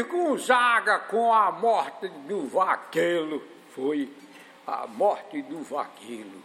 Luiz Gonzaga com a morte do vaqueiro. Foi a morte do vaqueiro.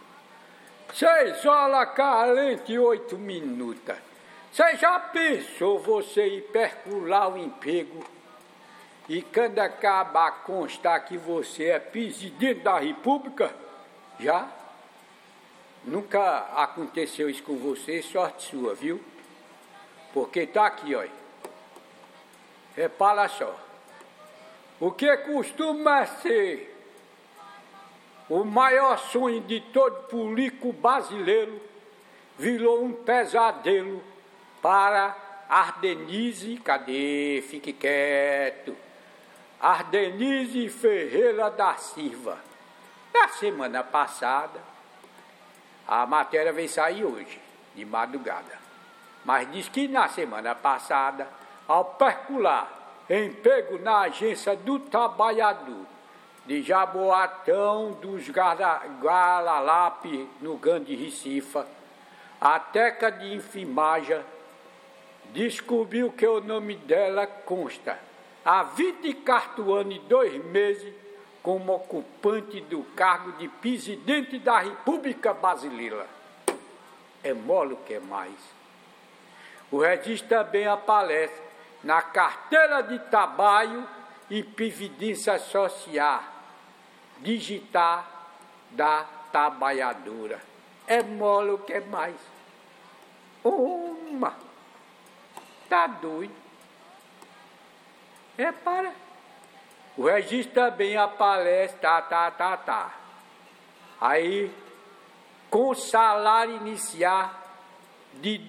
6h48. Você já pensou você ir percular o emprego e quando acabar constar que você é presidente da República? Já? Nunca aconteceu isso com você, sorte sua, viu? Porque tá aqui, olha. Repara só. O que costuma ser o maior sonho de todo político brasileiro virou um pesadelo para Ardenise, cadê? Fique quieto. Ardenise Ferreira da Silva. Na semana passada, a matéria veio sair hoje, de madrugada. Mas diz que na semana passada, ao percular emprego na agência do trabalhador de Jaboatão dos Galalape, no Grande Recife, a técnica de enfermagem descobriu que o nome dela consta há 24 anos e 2 meses como ocupante do cargo de presidente da República Brasileira. É mole o que é mais. O registro também aparece na carteira de trabalho e previdência social digital da trabalhadora. É mole o que é mais. Tá doido. Para. O registro também aparece, Aí, com salário inicial de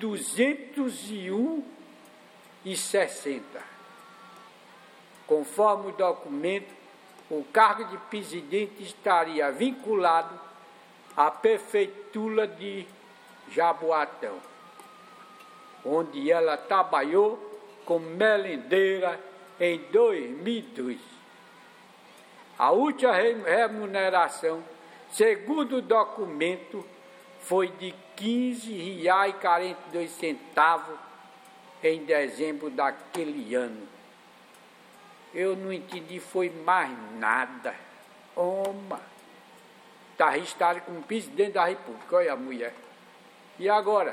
201,60. Conforme o documento, o cargo de presidente estaria vinculado à prefeitura de Jaboatão, onde ela trabalhou como merendeira em 2002. A última remuneração, segundo o documento, foi de R$ 15,42 em dezembro daquele ano. Eu não entendi, foi mais nada. Está registrado como presidente da República, olha a mulher. E agora?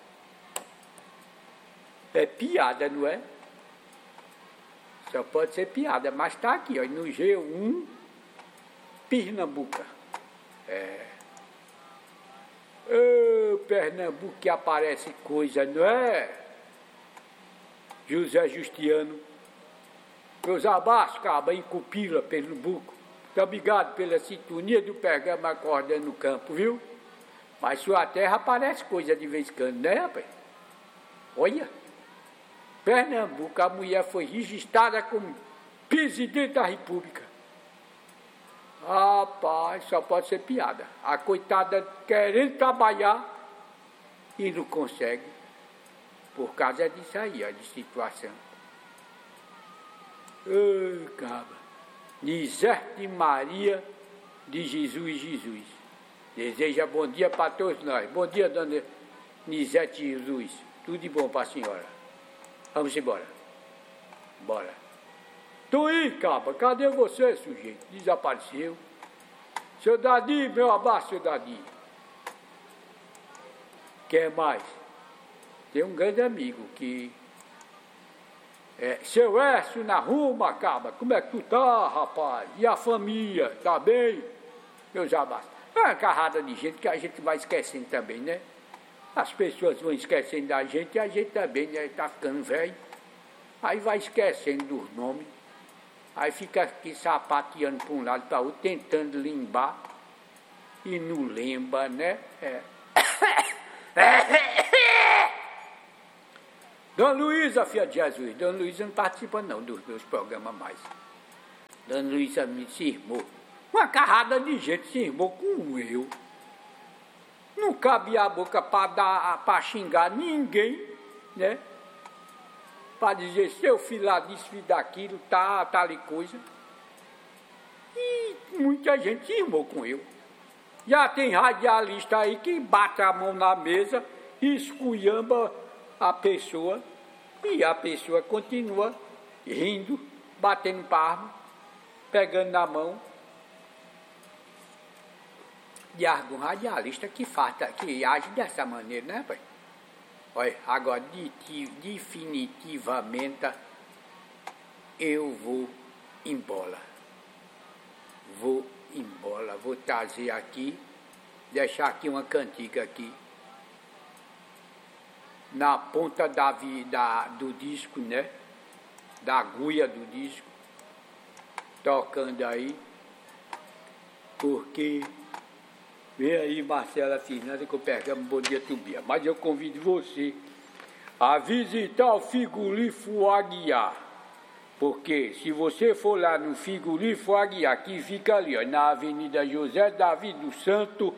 É piada, não é? Só pode ser piada, mas está aqui, ó, no G1, Pernambuco. Pernambuco que aparece coisa, não é? José Justiano. Meus abraços, caba, em Cupira, Pernambuco. Muito obrigado pela sintonia do programa Acordando no Campo, viu? Mas sua terra aparece coisa de vez em quando, né, rapaz? Olha. Pernambuco, a mulher foi registrada como presidente da República. Rapaz, só pode ser piada. A coitada querendo trabalhar e não consegue. Por causa disso aí, ó, de situação. Cabra. Nizete Maria de Jesus. Deseja bom dia para todos nós. Bom dia, dona Nizete Jesus. Tudo de bom para a senhora. Vamos embora. Bora. Tô aí, cabra. Cadê você, sujeito? Desapareceu. Seu Dadi, meu abraço, seu Dadi. Quer mais? Tem um grande amigo que... seu Écio na rua, cabra. Como é que tu tá, rapaz? E a família? Tá bem? Meus abraços. É uma carrada de gente que a gente vai esquecendo também, né? As pessoas vão esquecendo da gente e a gente também, né? Tá ficando velho. Aí vai esquecendo dos nomes. Aí fica aqui sapateando para um lado para outro, tentando limbar. E não lembra, né? Dona Luísa, filha de Jesus. Dona Luísa não participa não dos meus programas mais. Dona Luísa me cismou. Uma carrada de gente se irmou com eu. Não cabia a boca para xingar ninguém, né? Para dizer, seu filho lá disso, filho daquilo, tal e coisa. E muita gente se irmou com eu. Já tem radialista aí que bate a mão na mesa e esculhamba a pessoa. E a pessoa continua rindo batendo palma, pegando na mão, de algum radialista que age dessa maneira, né, pai? Olha, agora, definitivamente, eu vou embora. Vou trazer aqui, deixar aqui uma cantiga aqui, na ponta do disco, né? Da agulha do disco, tocando aí, porque vem aí Marcela Fernanda que eu pegamos Bom Dia Tumbia. Mas eu convido você a visitar o Frigorífico Aguiar, porque se você for lá no Frigorífico Aguiar, que fica ali, ó, na Avenida José Davi dos Santos,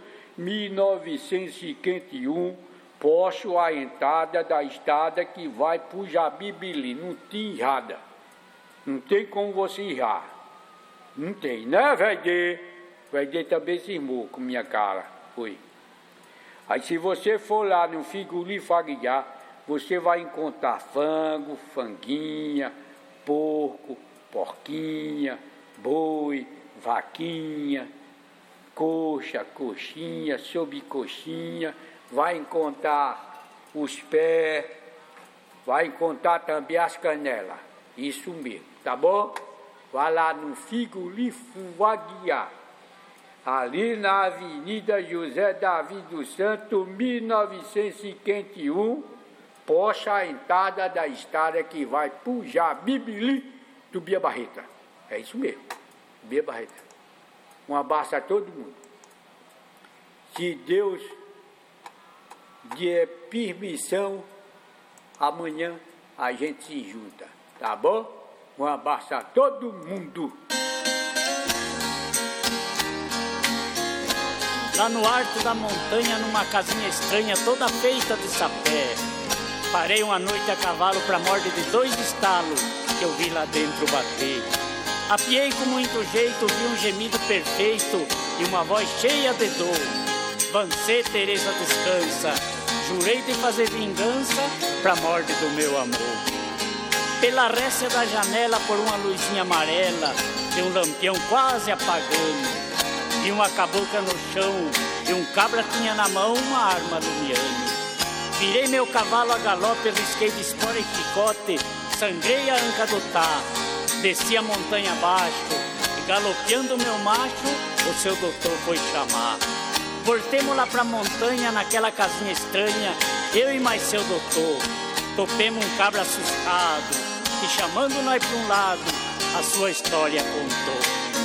1951, posto a entrada da estrada que vai para o Jabibili. Não tem errada. Não tem como você errar. Não tem, né, velho? Velho também se irmou com minha cara. Foi. Aí se você for lá no Frigorífico Aguiar, você vai encontrar frango, franguinha, porco, porquinha, boi, vaquinha, coxa, coxinha, sobrecoxinha, vai encontrar os pés, vai encontrar também as canelas. Isso mesmo, tá bom? Vai lá no Frigorífico Aguiar, ali na Avenida José Davi dos Santos, 1951, posta a entrada da estrada que vai pro Jabibili do Bia Barreta. É isso mesmo, Bia Barreta. Um abraço a todo mundo. Se Deus der permissão, amanhã a gente se junta, tá bom? Um abraço a todo mundo. Lá no alto da montanha, numa casinha estranha, toda feita de sapé, parei uma noite a cavalo pra morte de 2 estalos que eu vi lá dentro bater. Apiei com muito jeito, vi um gemido perfeito e uma voz cheia de dor. Vancê, Teresa, descansa, jurei de fazer vingança pra morte do meu amor. Pela récia da janela, por uma luzinha amarela, de um lampião quase apagando, e uma cabocla no chão, e um cabra tinha na mão uma arma lumiando. Virei meu cavalo a galope, risquei de espora e chicote, sangrei a anca do tá, desci a montanha abaixo, e galopeando meu macho, o seu doutor foi chamar. Voltemos lá pra montanha, naquela casinha estranha, eu e mais seu doutor. Topemos um cabra assustado, que chamando nós pra um lado, a sua história contou.